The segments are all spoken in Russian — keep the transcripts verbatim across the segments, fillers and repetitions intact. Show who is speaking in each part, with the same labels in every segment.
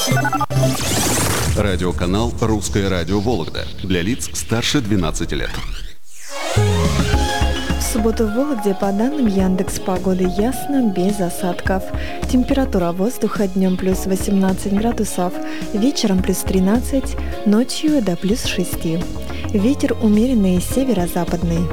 Speaker 1: Радиоканал «Русское радио Вологда» для лиц старше двенадцати лет.
Speaker 2: В субботу в Вологде по данным Яндекс.Погоды ясно, без осадков. Температура воздуха днем плюс восемнадцать градусов, вечером плюс тринадцать, ночью до плюс шести. Ветер умеренный северо-западный.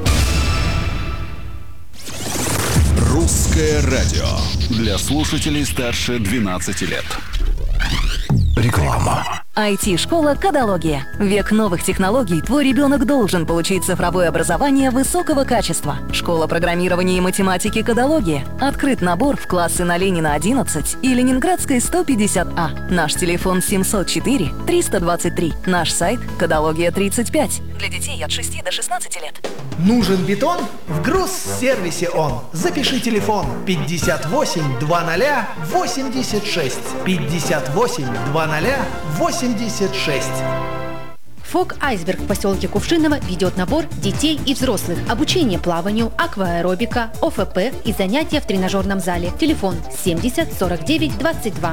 Speaker 1: «Русское радио» для слушателей старше двенадцати лет. Реклама.
Speaker 3: ай ти-школа «Кодология». Век новых технологий. Твой ребенок должен получить цифровое образование высокого качества. Школа программирования и математики «Кодология». Открыт набор в классы на Ленина одиннадцать и Ленинградской сто пятьдесят А. Наш телефон семьсот четыре триста двадцать три. Наш сайт кодология тридцать пять. Для детей от шести до шестнадцати лет.
Speaker 4: Нужен бетон? В Грузсервисе он. Запиши телефон пятьдесят восемь двадцать восемьдесят шесть. пятьдесят восемь двадцать восемьдесят шесть.
Speaker 5: ФОК «Айсберг» в поселке Кувшиново ведет набор детей и взрослых. Обучение плаванию, акваэробика, О Ф П и занятия в тренажерном зале. Телефон семьдесят сорок девять двадцать два.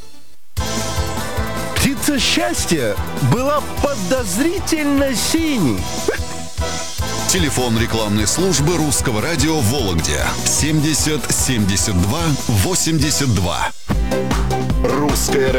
Speaker 6: Птица счастья была подозрительно синей.
Speaker 1: Телефон рекламной службы Русского радио в Вологде семьдесят семьдесят два восемьдесят два. Русское радио.